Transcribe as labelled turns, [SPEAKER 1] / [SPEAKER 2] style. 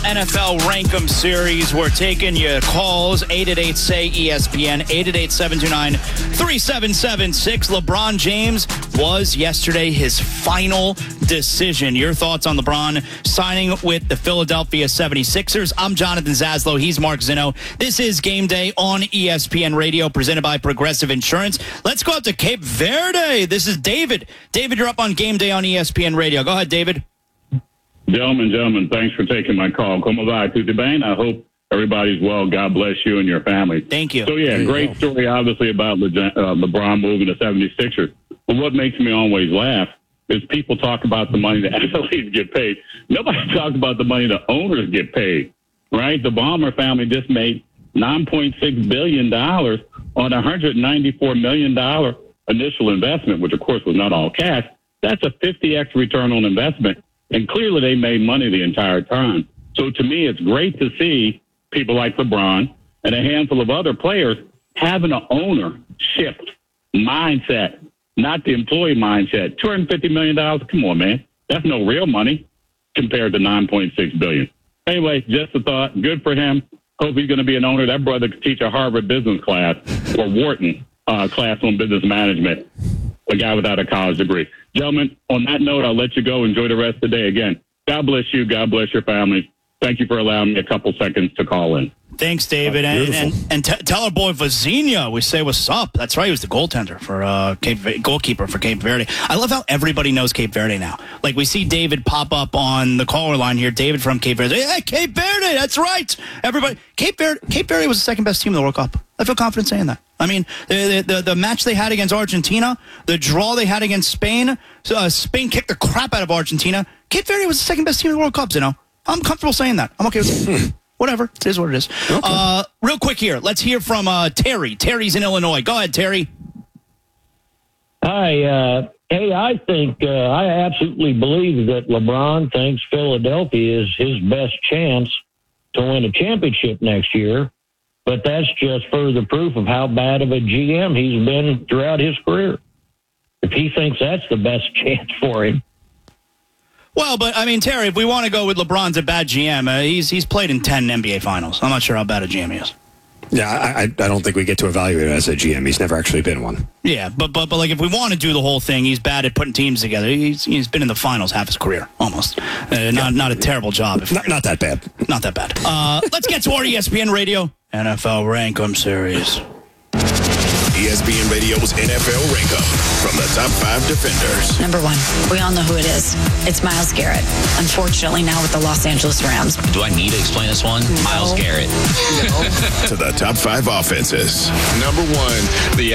[SPEAKER 1] NFL Rankem Series. We're taking your calls. 888-SAY-ESPN, 888-729-3776. LeBron James was yesterday his final decision. Your thoughts on LeBron signing with the Philadelphia 76ers? I'm Jonathan Zaslow. He's Mark Zinno. This is Game Day on ESPN Radio, presented by Progressive Insurance. Let's go out to Cape Verde. This is David. David, you're up on Game Day on ESPN Radio. Go ahead, David.
[SPEAKER 2] Gentlemen, thanks for taking my call. Como va, tudo bem? I hope everybody's well. God bless you and your family.
[SPEAKER 1] Thank you.
[SPEAKER 2] So, yeah, great story, obviously, about LeBron moving to 76ers. But what makes me always laugh is people talk about the money that athletes get paid. Nobody talks about the money the owners get paid, right? The Ballmer family just made $9.6 billion on a $194 million initial investment, which, of course, was not all cash. That's a 50x return on investment. And clearly they made money the entire time. So to me, it's great to see people like LeBron and a handful of other players having an ownership mindset, not the employee mindset. $250 million, come on, man. That's no real money compared to $9.6 billion. Anyway, just a thought. Good for him. Hope he's going to be an owner. That brother could teach a Harvard business class or Wharton class on business management. A guy without a college degree. Gentlemen, on that note, I'll let you go. Enjoy the rest of the day. Again, God bless you. God bless your family. Thank you for allowing me a couple seconds to call in.
[SPEAKER 1] Thanks, David. And tell our boy Vazinha we say what's up. That's right. He was the goaltender for goalkeeper for Cape Verde. I love how everybody knows Cape Verde now. Like, we see David pop up on the caller line here. David from Cape Verde. Hey, Cape Verde. That's right. Everybody. Cape Verde was the second best team in the World Cup. I feel confident saying that. I mean, the match they had against Argentina, the draw they had against Spain, Spain kicked the crap out of Argentina. Cape Verde was the second best team in the World Cup, you know. I'm comfortable saying that. I'm okay with it. Whatever. It is what it is. Okay. Real quick here. Let's hear from Terry. Terry's in Illinois. Go ahead, Terry.
[SPEAKER 3] Hi. Hey, I think I absolutely believe that LeBron thinks Philadelphia is his best chance to win a championship next year. But that's just further proof of how bad of a GM he's been throughout his career. If he thinks that's the best chance for him.
[SPEAKER 1] Well, but, I mean, Terry, if we want to go with LeBron's a bad GM, he's played in 10 NBA Finals. I'm not sure how bad a GM he is.
[SPEAKER 4] Yeah, I don't think we get to evaluate it as a GM. He's never actually been one.
[SPEAKER 1] Yeah, but like, if we want to do the whole thing, he's bad at putting teams together. He's been in the finals half his career, almost. Not a terrible job.
[SPEAKER 4] Not that bad.
[SPEAKER 1] Not that bad. Let's get to our ESPN Radio NFL Rankem Series.
[SPEAKER 5] ESPN Radio's NFL Rankem from the top 5 defenders.
[SPEAKER 6] Number 1, we all know who it is. It's Myles Garrett. Unfortunately, now with the Los Angeles Rams.
[SPEAKER 7] Do I need to explain this one? No. Myles Garrett.
[SPEAKER 5] To the top 5 offenses. Number 1, the